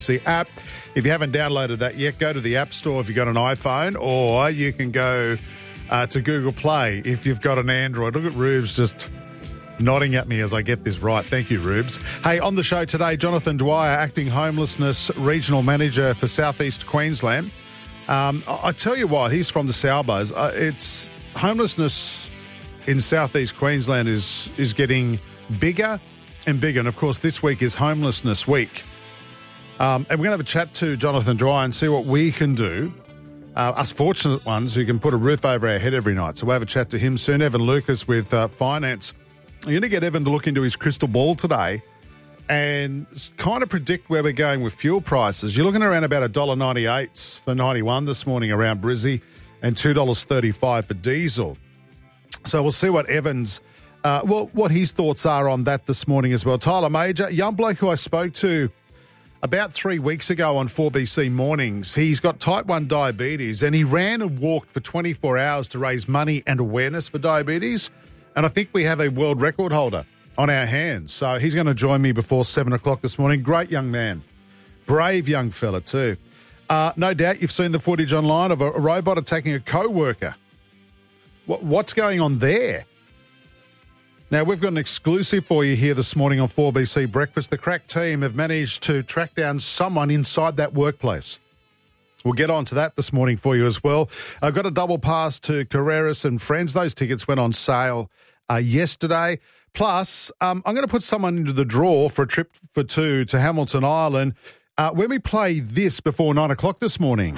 the app. If you haven't downloaded that yet, go to the App Store if you've got an iPhone, or you can go to Google Play if you've got an Android. Look at Rubes just nodding at me as I get this right. Thank you, Rubes. Hey, on the show today, Jonathan Dwyer, Acting Homelessness Regional Manager for South East Queensland. I tell you what, he's from the Salbos. It's homelessness in South East Queensland is getting bigger and bigger. And, of course, this week is Homelessness Week. And we're going to have a chat to Jonathan Dwyer and see what we can do, us fortunate ones who can put a roof over our head every night. So we'll have a chat to him soon. Evan Lucas with Finance. I'm going to get Evan to look into his crystal ball today and kind of predict where we're going with fuel prices. You're looking around about $1.98 for 91 this morning around Brizzy and $2.35 for diesel. So we'll see what Evan's, what his thoughts are on that this morning as well. Tyler Major, young bloke who I spoke to about 3 weeks ago on 4BC Mornings. He's got type 1 diabetes and he ran and walked for 24 hours to raise money and awareness for diabetes. And I think we have a world record holder on our hands. So he's going to join me before 7 o'clock this morning. Great young man. Brave young fella too. No doubt you've seen the footage online of a robot attacking a co-worker. What's going on there? Now, we've got an exclusive for you here this morning on 4BC Breakfast. The crack team have managed to track down someone inside that workplace. We'll get on to that this morning for you as well. I've got a double pass to Carreras and Friends. Those tickets went on sale yesterday. Plus, I'm going to put someone into the draw for a trip for two to Hamilton Island when we play this before 9 o'clock this morning.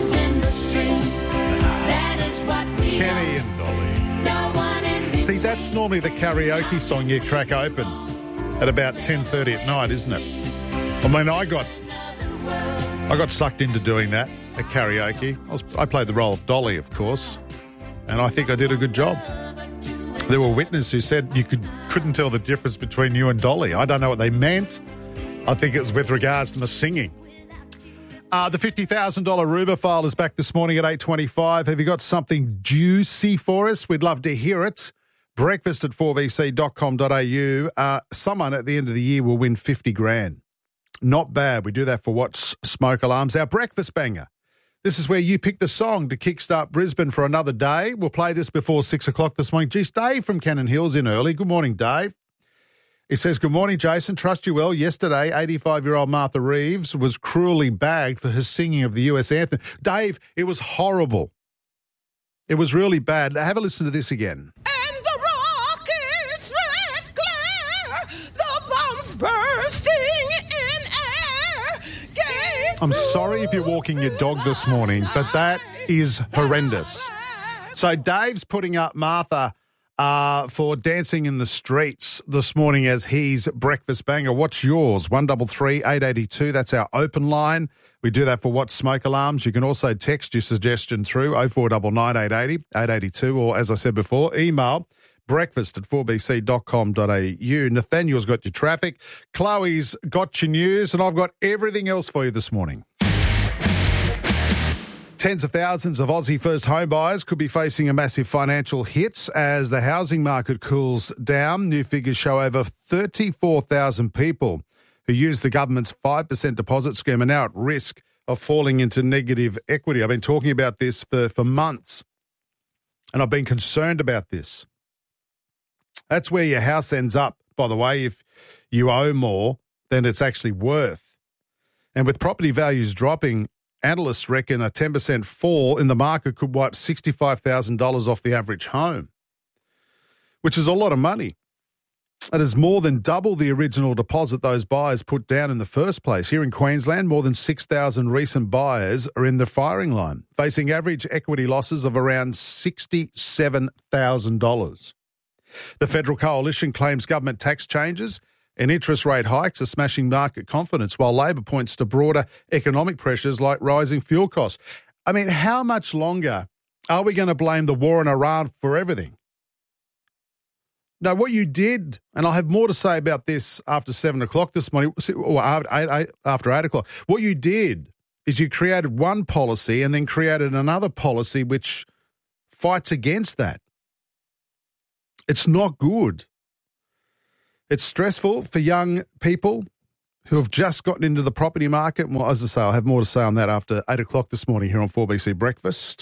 Kenny and Dolly. See, that's normally the karaoke song you crack open at about 10:30 at night, isn't it? I mean, I got sucked into doing that at karaoke. I played the role of Dolly, of course, and I think I did a good job. There were witnesses who said you couldn't tell the difference between you and Dolly. I don't know what they meant. I think it was with regards to my singing. The $50,000 Ruba file is back this morning at 8:25. Have you got something juicy for us? We'd love to hear it. Breakfast at 4bc.com.au. Someone at the end of the year will win 50 grand. Not bad. We do that for What's Smoke Alarms. Our breakfast banger. This is where you pick the song to kickstart Brisbane for another day. We'll play this before 6 o'clock this morning. Geez, Dave from Cannon Hills in early. Good morning, Dave. He says, good morning, Jason. Trust you well. Yesterday, 85-year-old Martha Reeves was cruelly bagged for her singing of the US anthem. Dave, it was horrible. It was really bad. Have a listen to this again. And the rockets red glare, the bombs bursting in air. I'm sorry if you're walking your dog this morning, but that is horrendous. So Dave's putting up Martha for Dancing in the Streets this morning as his breakfast banger. What's yours? 133 882. That's our open line. We do that for What's Smoke Alarms. You can also text your suggestion through 0499 880 882, or as I said before, email breakfast at 4bc.com.au. Nathaniel's got your traffic. Chloe's got your news, and I've got everything else for you this morning. Tens of thousands of Aussie first home buyers could be facing a massive financial hit as the housing market cools down. New figures show over 34,000 people who use the government's 5% deposit scheme are now at risk of falling into negative equity. I've been talking about this for months, and I've been concerned about this. That's where your house ends up, by the way, if you owe more than it's actually worth. And with property values dropping, analysts reckon a 10% fall in the market could wipe $65,000 off the average home, which is a lot of money. That is more than double the original deposit those buyers put down in the first place. Here in Queensland, more than 6,000 recent buyers are in the firing line, facing average equity losses of around $67,000. The Federal Coalition claims government tax changes and interest rate hikes are smashing market confidence, while Labor points to broader economic pressures like rising fuel costs. I mean, how much longer are we going to blame the war in Iran for everything? No, what you did, and I'll have more to say about this after 7 o'clock this morning, or after 8 o'clock. What you did is you created one policy and then created another policy which fights against that. It's not good. It's stressful for young people who have just gotten into the property market. Well, as I say, I'll have more to say on that after 8 o'clock this morning here on 4BC Breakfast.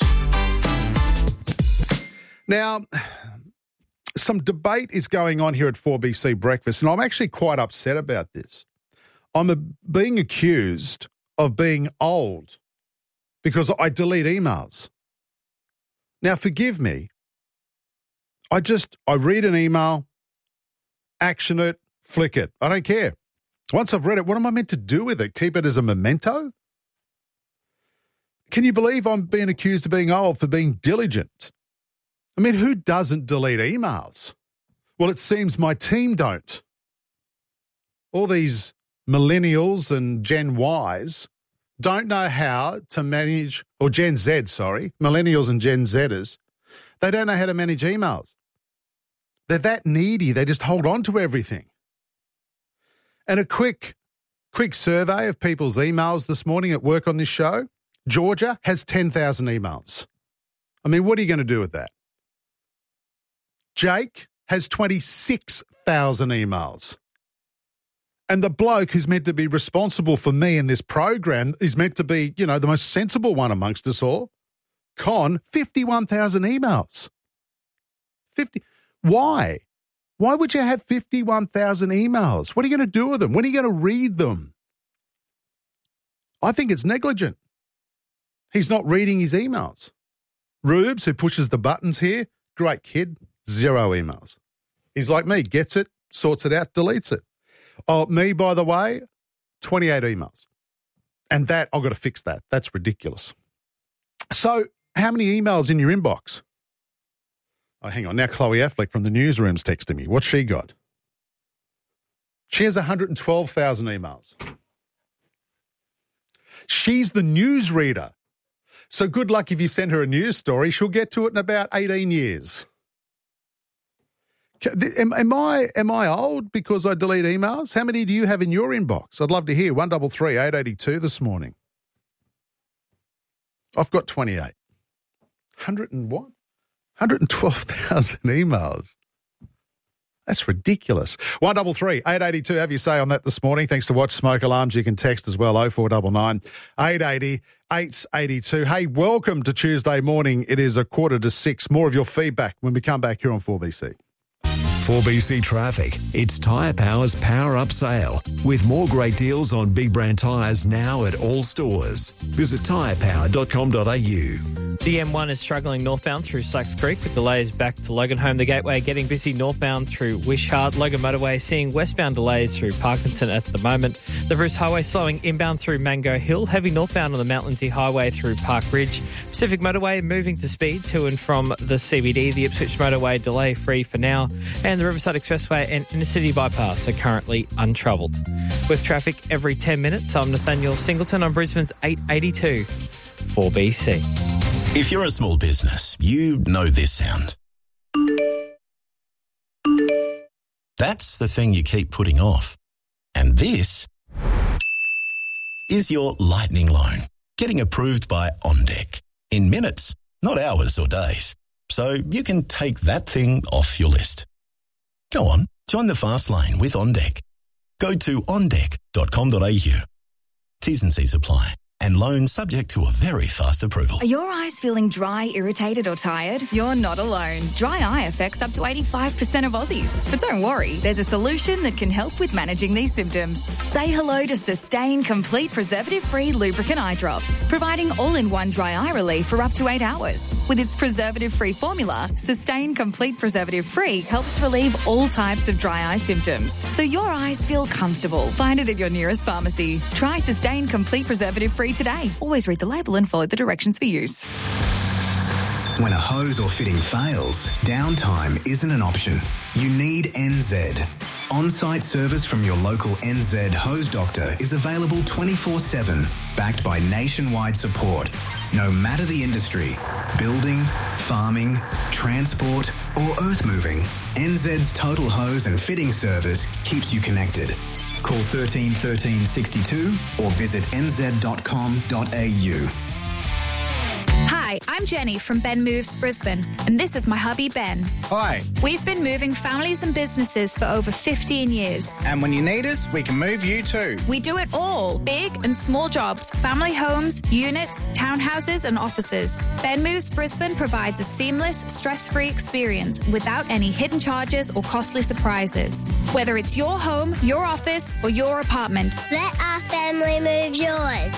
Now, some debate is going on here at 4BC Breakfast, and I'm actually quite upset about this. I'm being accused of being old because I delete emails. Now, forgive me. I read an email, action it, flick it. I don't care. Once I've read it, what am I meant to do with it? Keep it as a memento? Can you believe I'm being accused of being old for being diligent? I mean, who doesn't delete emails? Well, it seems my team don't. All these millennials and Gen Ys don't know how to manage, or Gen Z, sorry, millennials and Gen Zers, they don't know how to manage emails. They're that needy, they just hold on to everything. And a quick survey of people's emails this morning at work on this show, Georgia has 10,000 emails. I mean, what are you going to do with that? Jake has 26,000 emails. And the bloke who's meant to be responsible for me in this program is meant to be, the most sensible one amongst us all. Con, 51,000 emails. Why? Why would you have 51,000 emails? What are you going to do with them? When are you going to read them? I think it's negligent. He's not reading his emails. Rubes, who pushes the buttons here, great kid, 0 emails. He's like me, gets it, sorts it out, deletes it. Oh, me, by the way, 28 emails. And that, I've got to fix that. That's ridiculous. So, how many emails in your inbox? Oh, hang on. Now Chloe Affleck from the newsroom's texting me. What's she got? She has 112,000 emails. She's the newsreader. So good luck if you send her a news story. She'll get to it in about 18 years. Am I old because I delete emails? How many do you have in your inbox? I'd love to hear. 133 882 this morning. I've got 28. 112,000 emails. That's ridiculous. 133 882. Have your say on that this morning. Thanks to Watch Smoke Alarms. You can text as well. 0499 880 882. Hey, welcome to Tuesday morning. It is 5:45. More of your feedback when we come back here on 4BC. 4BC Traffic. It's Tyre Power's Power Up Sale, with more great deals on big brand tyres now at all stores. Visit tyrepower.com.au. The M1 is struggling northbound through Slacks Creek with delays back to Loganholme. The Gateway getting busy northbound through Wishart. Logan Motorway seeing westbound delays through Parkinson at the moment. The Bruce Highway slowing inbound through Mango Hill. Heavy northbound on the Mount Lindesay Highway through Park Ridge. Pacific Motorway moving to speed to and from the CBD. The Ipswich Motorway delay free for now. And the Riverside Expressway and Inner City Bypass are currently untroubled. With traffic every 10 minutes, I'm Nathaniel Singleton on Brisbane's 882 4BC. If you're a small business, you know this sound. That's the thing you keep putting off. And this is your lightning loan, getting approved by OnDeck in minutes, not hours or days. So you can take that thing off your list. Go on, join the fast lane with OnDeck. Go to ondeck.com.au. T's and C's apply. And loans subject to a very fast approval. Are your eyes feeling dry, irritated or tired? You're not alone. Dry eye affects up to 85% of Aussies. But don't worry, there's a solution that can help with managing these symptoms. Say hello to Sustain Complete Preservative-Free Lubricant Eye Drops, providing all-in-one dry eye relief for up to 8 hours. With its preservative-free formula, Sustain Complete Preservative-Free helps relieve all types of dry eye symptoms, so your eyes feel comfortable. Find it at your nearest pharmacy. Try Sustain Complete Preservative-Free today. Always read the label and follow the directions for use. When a hose or fitting fails, downtime isn't an option. You need NZ. On-site service from your local NZ hose doctor is available 24/7, backed by nationwide support. No matter the industry, building, farming, transport or earth moving, NZ's total hose and fitting service keeps you connected. Call 13 13 62 or visit nz.com.au. Hi, Hi, I'm Jenny from Ben Moves Brisbane, and this is my hubby Ben. Hi. We've been moving families and businesses for over 15 years. And when you need us, we can move you too. We do it all, big and small jobs, family homes, units, townhouses and offices. Ben Moves Brisbane provides a seamless, stress-free experience without any hidden charges or costly surprises. Whether it's your home, your office or your apartment. Let our family move yours.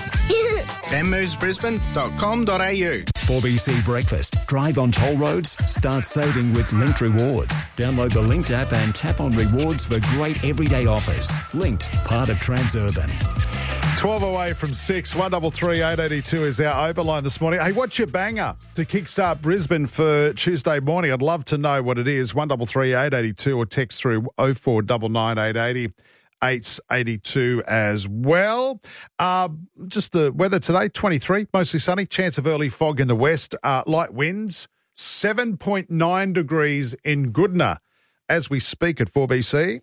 benmovesbrisbane.com.au 4BC Breakfast. Drive on toll roads. Start saving with Linked Rewards. Download the Linked app and tap on rewards for great everyday offers. Linked, part of Transurban. 12 away from 6, 133 882 is our open line this morning. Hey, what's your banger to kickstart Brisbane for Tuesday morning? I'd love to know what it is. 133 882 or text through 0499 880 882 as well. Just the weather today, 23, mostly sunny, chance of early fog in the west, light winds, 7.9 degrees in Goodna as we speak at 4BC.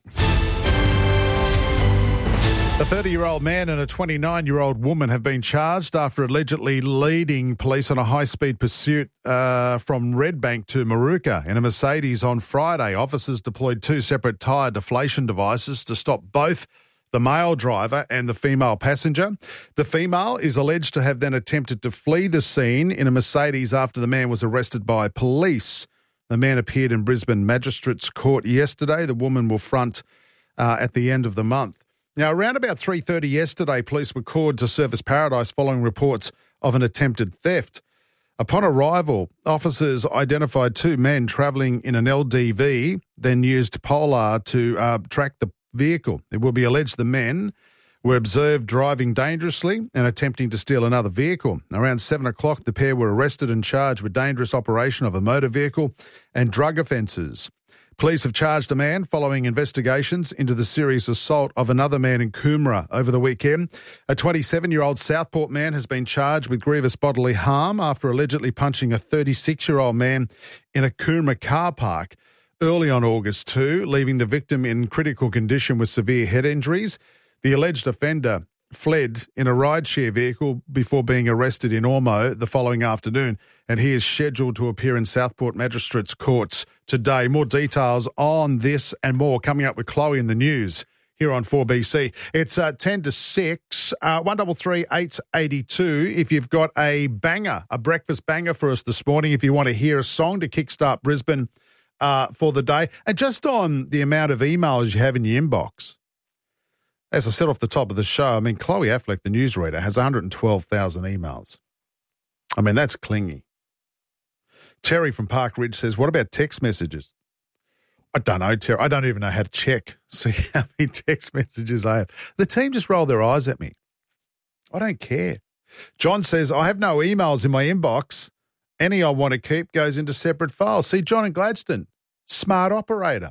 A 30-year-old man and a 29-year-old woman have been charged after allegedly leading police on a high-speed pursuit from Redbank to Maruka in a Mercedes on Friday. Officers deployed 2 separate tyre deflation devices to stop both the male driver and the female passenger. The female is alleged to have then attempted to flee the scene in a Mercedes after the man was arrested by police. The man appeared in Brisbane Magistrates Court yesterday. The woman will front at the end of the month. Now, around about 3:30 yesterday, police were called to Surfers Paradise following reports of an attempted theft. Upon arrival, officers identified 2 men travelling in an LDV, then used Polar to track the vehicle. It will be alleged the men were observed driving dangerously and attempting to steal another vehicle. Around 7 o'clock, the pair were arrested and charged with dangerous operation of a motor vehicle and drug offences. Police have charged a man following investigations into the serious assault of another man in Coomera over the weekend. A 27-year-old Southport man has been charged with grievous bodily harm after allegedly punching a 36-year-old man in a Coomera car park early on August 2, leaving the victim in critical condition with severe head injuries. The alleged offender fled in a rideshare vehicle before being arrested in Ormeau the following afternoon, and he is scheduled to appear in Southport Magistrates Courts today. More details on this and more coming up with Chloe in the news here on 4BC. It's 10 to 6, 133 882. If you've got a banger, a breakfast banger for us this morning, if you want to hear a song to kickstart Brisbane for the day, and just on the amount of emails you have in your inbox. As I said off the top of the show, I mean, Chloe Affleck, the newsreader, has 112,000 emails. I mean, that's clingy. Terry from Park Ridge says, what about text messages? I don't know, Terry. I don't even know how to check, see how many text messages I have. The team just roll their eyes at me. I don't care. John says, I have no emails in my inbox. Any I want to keep goes into separate files. See, John and Gladstone, smart operator.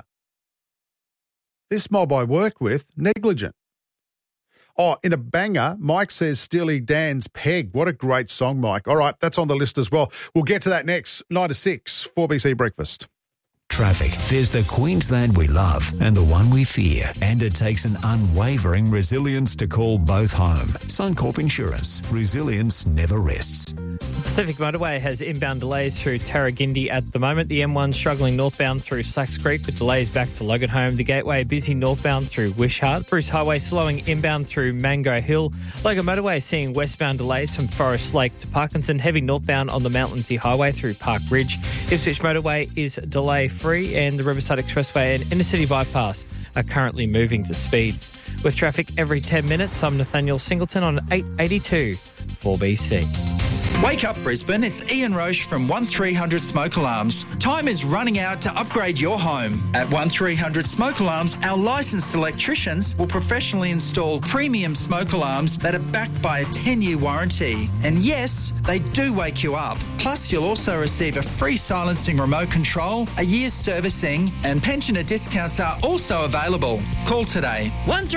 This mob I work with, negligent. Oh, in a banger, Mike says Steely Dan's Peg. What a great song, Mike. All right, that's on the list as well. We'll get to that next, 9 to 6, 4BC Breakfast. Traffic. There's the Queensland we love and the one we fear. And it takes an unwavering resilience to call both home. Suncorp Insurance. Resilience never rests. Pacific Motorway has inbound delays through Tarragindi at the moment. The M1 struggling northbound through Slacks Creek with delays back to Loganholme. The Gateway busy northbound through Wishart. Bruce Highway slowing inbound through Mango Hill. Logan Motorway seeing westbound delays from Forest Lake to Parkinson. Heavy northbound on the Mountlesea Highway through Park Ridge. Ipswich Motorway is delay-free and the Riverside Expressway and Inner City Bypass are currently moving to speed. With traffic every 10 minutes, I'm Nathaniel Singleton on 882 4BC. Wake up, Brisbane. It's Ian Roche from 1300 Smoke Alarms. Time is running out to upgrade your home. At 1300 Smoke Alarms, our licensed electricians will professionally install premium smoke alarms that are backed by a 10-year warranty. And yes, they do wake you up. Plus, you'll also receive a free silencing remote control, a year's servicing, and pensioner discounts are also available. Call today.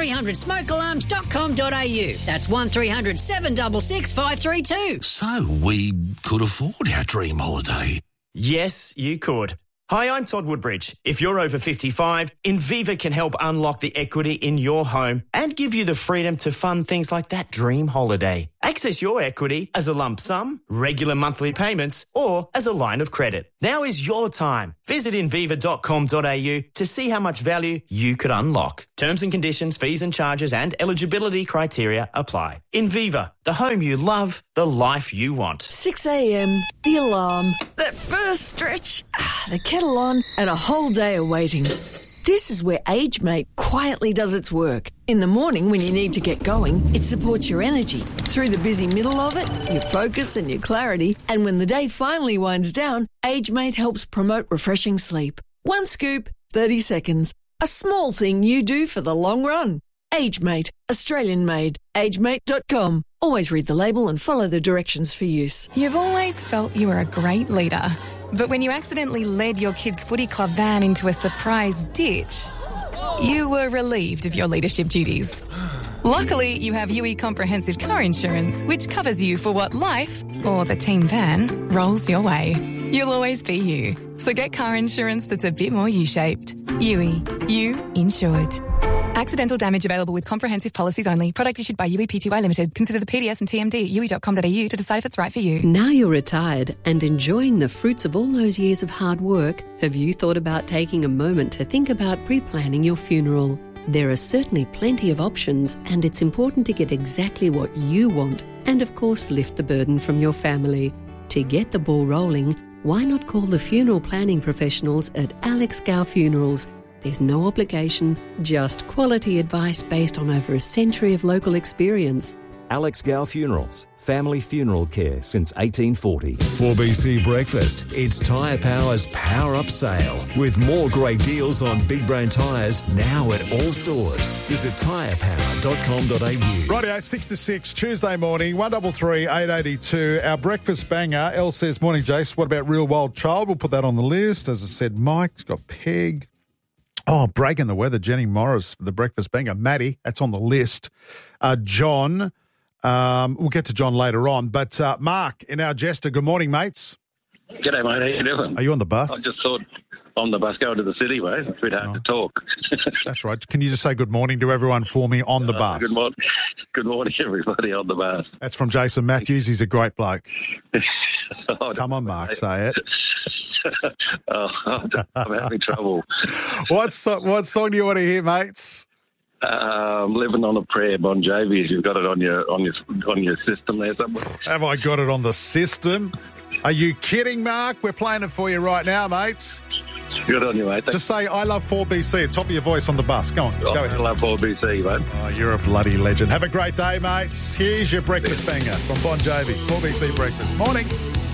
1300smokealarms.com.au. That's 1300 766 532. So we could afford our dream holiday. Yes, you could. Hi, I'm Todd Woodbridge. If you're over 55, Inviva can help unlock the equity in your home and give you the freedom to fund things like that dream holiday. Access your equity as a lump sum, regular monthly payments, or as a line of credit. Now is your time. Visit inviva.com.au to see how much value you could unlock. Terms and conditions, fees and charges and eligibility criteria apply. Inviva, the home you love, the life you want. 6 a.m, the alarm, that first stretch, the kettle on, and a whole day of waiting. This is where AgeMate quietly does its work. In the morning when you need to get going, it supports your energy. Through the busy middle of it, your focus and your clarity. And when the day finally winds down, AgeMate helps promote refreshing sleep. One scoop, 30 seconds. A small thing you do for the long run. AgeMate, Australian made. AgeMate.com. Always read the label and follow the directions for use. You've always felt you were a great leader. But when you accidentally led your kids' footy club van into a surprise ditch, you were relieved of your leadership duties. Luckily, you have UE Comprehensive Car Insurance, which covers you for what life, or the team van, rolls your way. You'll always be you. So get car insurance that's a bit more U-shaped. UE. You insured. Accidental damage available with comprehensive policies only. Product issued by UE Pty Limited. Consider the PDS and TMD at UE.com.au to decide if it's right for you. Now you're retired and enjoying the fruits of all those years of hard work, have you thought about taking a moment to think about pre-planning your funeral? There are certainly plenty of options, and it's important to get exactly what you want and, of course, lift the burden from your family. To get the ball rolling, why not call the funeral planning professionals at Alex Gow Funerals? There's no obligation, just quality advice based on over a century of local experience. Alex Gow Funerals, family funeral care since 1840. 4BC Breakfast, it's Tyre Power's Power Up Sale, with more great deals on big brand tyres now at all stores. Visit tyrepower.com.au. Rightio, 6 to 6, Tuesday morning, 133 882. Our breakfast banger. Elle says, morning, Jace. What about Real Wild Child? We'll put that on the list. As I said, Mike's got Peg. Oh, breaking the weather, Jenny Morris for the breakfast banger. Maddie, that's on the list. John, we'll get to John later on. But Mark in our Jester, good morning, mates. G'day, mate. How you doing? Are you on the bus? I just thought on the bus going to the city, mate. It's a bit hard to talk. That's right. Can you just say good morning to everyone for me on the bus? Good morning, everybody on the bus. That's from Jason Matthews. He's a great bloke. Come on, Mark, say it. I'm having trouble. What song do you want to hear, mates? Living on a Prayer, Bon Jovi. You've got it on your system there somewhere. Have I got it on the system? Are you kidding, Mark? We're playing it for you right now, mates. Good on you, mate. Just say, I love 4BC at top of your voice on the bus. Go on. Go ahead. I love 4BC, mate. Oh, you're a bloody legend. Have a great day, mates. Here's your breakfast banger from Bon Jovi. 4BC Breakfast. Morning.